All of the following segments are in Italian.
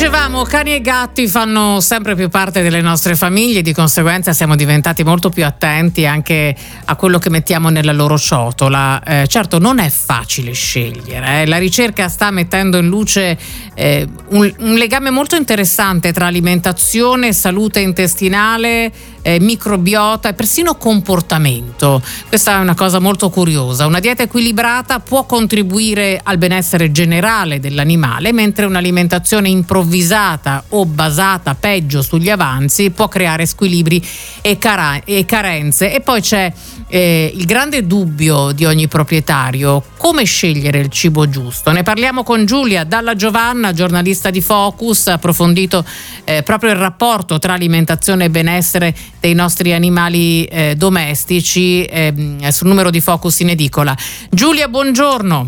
Dicevamo, cani e gatti fanno sempre più parte delle nostre famiglie, di conseguenza siamo diventati molto più attenti anche a quello che mettiamo nella loro ciotola. Certo, non è facile scegliere. La ricerca sta mettendo in luce un legame molto interessante tra alimentazione, salute intestinale, microbiota e persino comportamento. Questa è una cosa molto curiosa. Una dieta equilibrata può contribuire al benessere generale dell'animale, mentre un'alimentazione improvvisata o basata peggio sugli avanzi può creare squilibri e carenze. E poi c'è il grande dubbio di ogni proprietario: come scegliere il cibo giusto? Ne parliamo con Giulia Dalla Giovanna, giornalista di Focus, ha approfondito proprio il rapporto tra alimentazione e benessere dei nostri animali domestici sul numero di Focus in edicola. Giulia, buongiorno.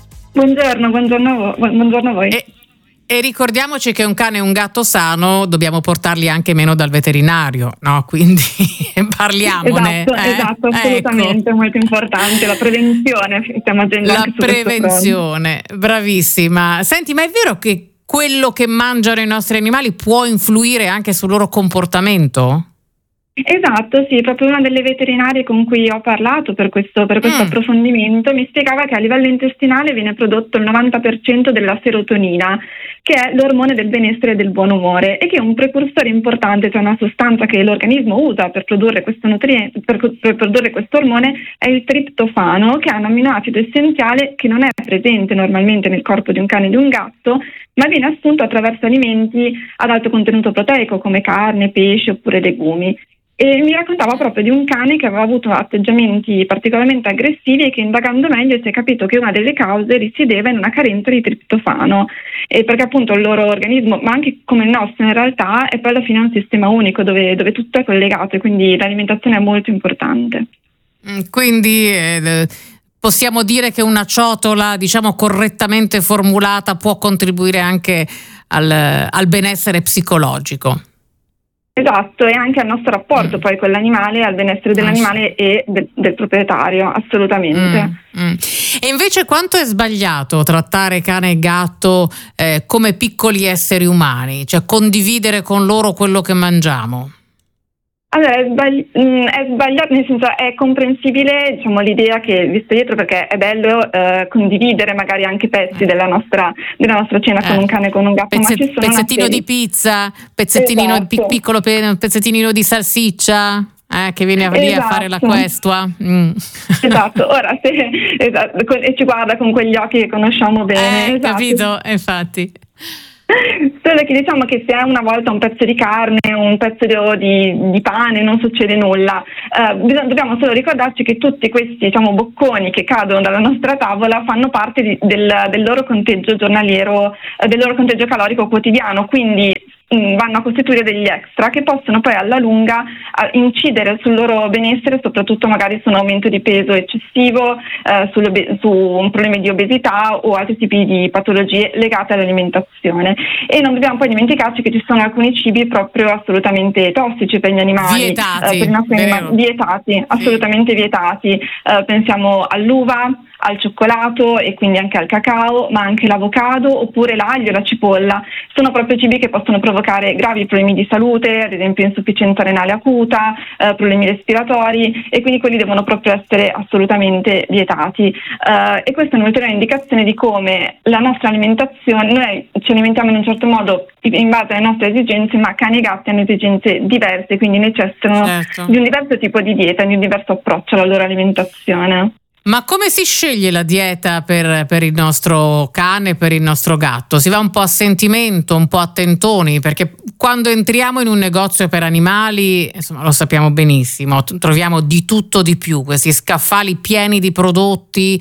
Buongiorno a voi. E ricordiamoci che un cane e un gatto sano dobbiamo portarli anche meno dal veterinario, no? Quindi parliamone. Esatto, assolutamente, ecco. Molto importante, la prevenzione, stiamo agendo anche su prevenzione, bravissima. Senti, ma è vero che quello che mangiano i nostri animali può influire anche sul loro comportamento? Esatto, sì, proprio una delle veterinarie con cui ho parlato per questo approfondimento mi spiegava che a livello intestinale viene prodotto il 90% della serotonina, che è l'ormone del benessere e del buon umore, e che è un precursore importante, cioè una sostanza che l'organismo usa per produrre questo nutriente, per produrre questo ormone, è il triptofano, che è un amminoacido essenziale che non è presente normalmente nel corpo di un cane e di un gatto, ma viene assunto attraverso alimenti ad alto contenuto proteico come carne, pesce oppure legumi. E mi raccontava proprio di un cane che aveva avuto atteggiamenti particolarmente aggressivi e che, indagando meglio, si è capito che una delle cause risiedeva in una carenza di triptofano, e perché appunto il loro organismo, ma anche come il nostro in realtà, è poi alla fine un sistema unico dove tutto è collegato, e quindi l'alimentazione è molto importante. Quindi possiamo dire che una ciotola, diciamo, correttamente formulata può contribuire anche al benessere psicologico. Esatto, e anche al nostro rapporto poi con l'animale, al benessere dell'animale e del proprietario, assolutamente. E invece quanto è sbagliato trattare cane e gatto come piccoli esseri umani, cioè condividere con loro quello che mangiamo? Allora, è sbagliato, nel senso è comprensibile, diciamo, l'idea che vi sto dietro, perché è bello condividere magari anche pezzi della nostra cena con un cane e con un gatto, ma ci sono pezzettino di pizza, pezzettinino piccolo, pezzettinino di salsiccia, che viene lì a fare la questua. Esatto, ora e ci guarda con quegli occhi che conosciamo bene. Capito, infatti. Solo che diciamo che se è una volta un pezzo di carne, un pezzo di pane, non succede nulla. Dobbiamo solo ricordarci che tutti questi, diciamo, bocconi che cadono dalla nostra tavola fanno parte del loro conteggio giornaliero, del loro conteggio calorico quotidiano, quindi vanno a costituire degli extra che possono poi alla lunga incidere sul loro benessere, soprattutto magari su un aumento di peso eccessivo, su problemi di obesità o altri tipi di patologie legate all'alimentazione. E non dobbiamo poi dimenticarci che ci sono alcuni cibi proprio assolutamente tossici per gli animali, vietati, per i nostri animali, vietati, assolutamente vietati. Pensiamo all'uva, al cioccolato e quindi anche al cacao, ma anche l'avocado oppure l'aglio, la cipolla. Sono proprio cibi che possono provocare gravi problemi di salute, ad esempio insufficienza renale acuta, problemi respiratori, e quindi quelli devono proprio essere assolutamente vietati. E questa è un'ulteriore indicazione di come la nostra alimentazione, noi ci alimentiamo in un certo modo in base alle nostre esigenze, ma cani e gatti hanno esigenze diverse, quindi necessitano di un diverso tipo di dieta, di un diverso approccio alla loro alimentazione. Ma come si sceglie la dieta per il nostro cane, per il nostro gatto? Si va un po' a sentimento, un po' a tentoni? Perché quando entriamo in un negozio per animali, insomma, lo sappiamo benissimo, troviamo di tutto di più, questi scaffali pieni di prodotti,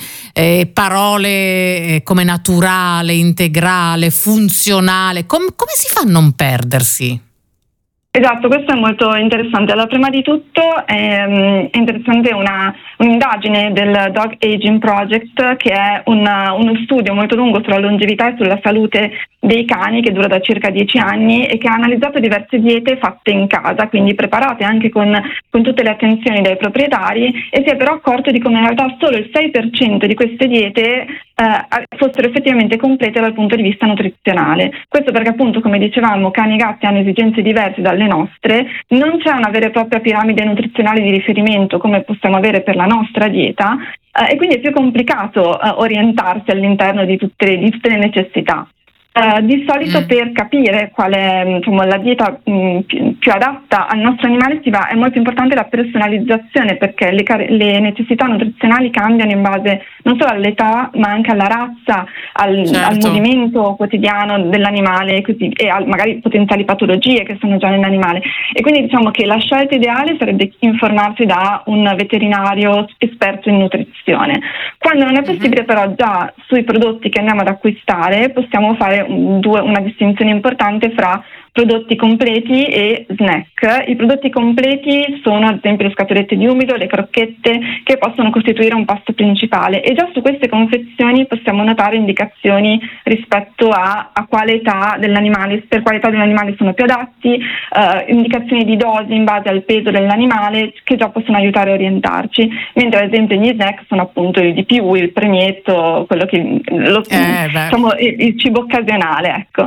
parole come naturale, integrale, funzionale. Come si fa a non perdersi? Esatto, questo è molto interessante. Allora, prima di tutto è interessante un'indagine del Dog Aging Project, che è uno studio molto lungo sulla longevità e sulla salute dei cani, che dura da circa 10 anni e che ha analizzato diverse diete fatte in casa, quindi preparate anche con tutte le attenzioni dai proprietari, e si è però accorto di come in realtà solo il 6% di queste diete fossero effettivamente complete dal punto di vista nutrizionale. Questo perché appunto, come dicevamo, cani e gatti hanno esigenze diverse dalle nostre, non c'è una vera e propria piramide nutrizionale di riferimento come possiamo avere per la nostra dieta, e quindi è più complicato orientarsi all'interno di tutte le necessità. Di solito per capire qual è la dieta più adatta al nostro animale è molto importante la personalizzazione, perché le necessità nutrizionali cambiano in base non solo all'età ma anche alla razza, al movimento quotidiano dell'animale e magari potenziali patologie che sono già nell'animale, e quindi diciamo che la scelta ideale sarebbe informarsi da un veterinario esperto in nutrizione. Quando non è possibile però già sui prodotti che andiamo ad acquistare possiamo fare una distinzione importante fra prodotti completi e snack. I prodotti completi sono ad esempio le scatolette di umido, le crocchette, che possono costituire un pasto principale, e già su queste confezioni possiamo notare indicazioni rispetto a quale età dell'animale, per quale età dell'animale sono più adatti, indicazioni di dosi in base al peso dell'animale che già possono aiutare a orientarci, mentre ad esempio gli snack sono appunto il di più, il premietto, quello che il cibo occasionale, ecco.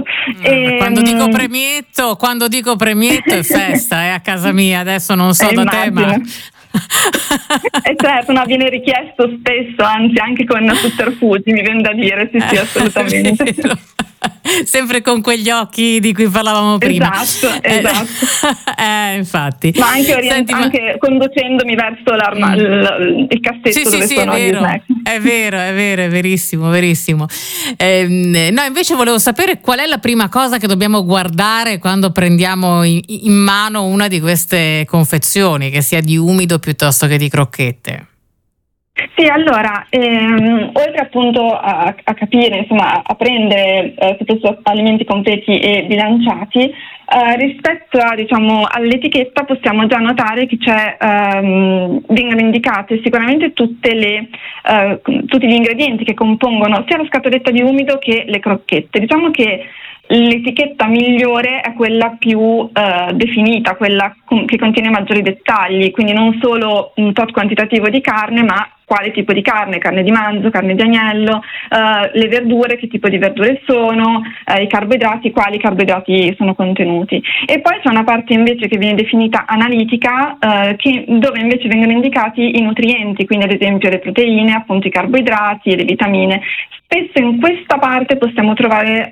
Quando dico premietto è festa, a casa mia, adesso non so da te, ma e certo, viene richiesto spesso, anzi anche con sotterfugi, mi viene da dire, sì, assolutamente. Sempre con quegli occhi di cui parlavamo prima. Esatto. Infatti. Ma anche conducendomi verso il cassetto dove sono gli snack. È vero, è verissimo. No, invece volevo sapere qual è la prima cosa che dobbiamo guardare quando prendiamo in mano una di queste confezioni, che sia di umido piuttosto che di crocchette. Sì, allora, oltre appunto a capire, a prendere soprattutto alimenti completi e bilanciati, rispetto all'etichetta possiamo già notare che vengono indicate sicuramente tutti gli ingredienti che compongono sia la scatoletta di umido che le crocchette. Diciamo che l'etichetta migliore è quella più definita, quella che contiene maggiori dettagli, quindi non solo un tot quantitativo di carne, ma quale tipo di carne di manzo, carne di agnello, le verdure, che tipo di verdure sono, i carboidrati, quali carboidrati sono contenuti. E poi c'è una parte invece che viene definita analitica, dove invece vengono indicati i nutrienti, quindi ad esempio le proteine, appunto i carboidrati e le vitamine. Spesso in questa parte possiamo trovare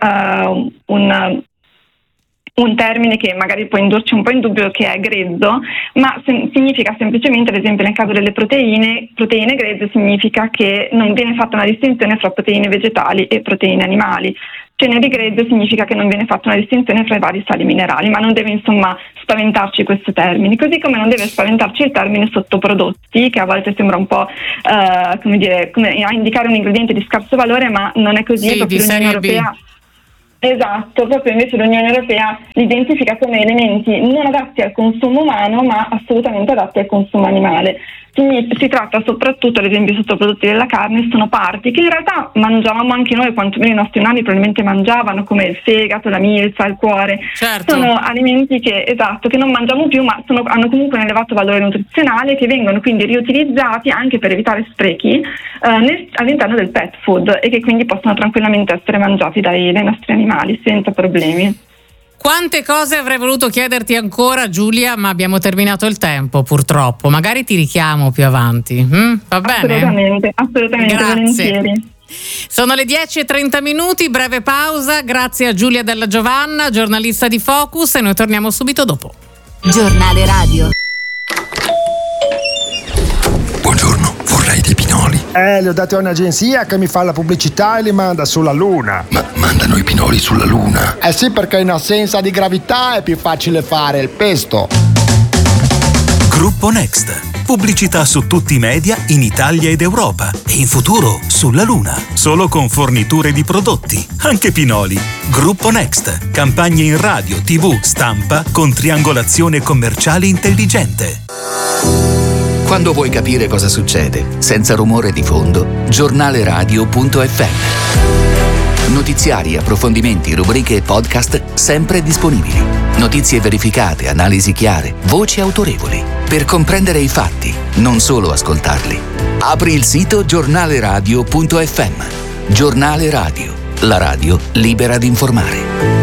un termine che magari può indurci un po' in dubbio, che è grezzo, ma significa semplicemente, ad esempio nel caso delle proteine grezze significa che non viene fatta una distinzione fra proteine vegetali e proteine animali. Ceneri grezze significa che non viene fatta una distinzione fra i vari sali minerali, ma non deve spaventarci questo termine, così come non deve spaventarci il termine sottoprodotti, che a volte sembra un po' come a indicare un ingrediente di scarso valore, ma non è così. Sì, di serie Europea. Esatto, proprio invece l'Unione Europea li identifica come elementi non adatti al consumo umano, ma assolutamente adatti al consumo animale. Si tratta soprattutto, ad esempio, sottoprodotti della carne, sono parti che in realtà mangiavamo anche noi, quantomeno i nostri nonni probabilmente mangiavano, come il fegato, la milza, il cuore. Certo. Sono alimenti che non mangiamo più, ma hanno comunque un elevato valore nutrizionale, che vengono quindi riutilizzati anche per evitare sprechi all'interno del pet food, e che quindi possono tranquillamente essere mangiati dai nostri animali senza problemi. Quante cose avrei voluto chiederti ancora, Giulia, ma abbiamo terminato il tempo, purtroppo. Magari ti richiamo più avanti. Va bene? Assolutamente, volentieri. Sono le 10:30, breve pausa. Grazie a Giulia Della Giovanna, giornalista di Focus, e noi torniamo subito dopo. Giornale radio. Buongiorno, vorrei dei pinoli. Li ho dati a un'agenzia che mi fa la pubblicità e li manda sulla Luna. Ma mandano i pinoli sulla Luna? Eh sì, perché in assenza di gravità è più facile fare il pesto. Gruppo Next. Pubblicità su tutti i media in Italia ed Europa. E in futuro sulla Luna. Solo con forniture di prodotti, anche pinoli. Gruppo Next. Campagne in radio, TV, stampa con triangolazione commerciale intelligente. Quando vuoi capire cosa succede, senza rumore di fondo, giornaleradio.fm. Notiziari, approfondimenti, rubriche e podcast sempre disponibili. Notizie verificate, analisi chiare, voci autorevoli. Per comprendere i fatti, non solo ascoltarli. Apri il sito giornaleradio.fm. Giornale Radio, la radio libera di informare.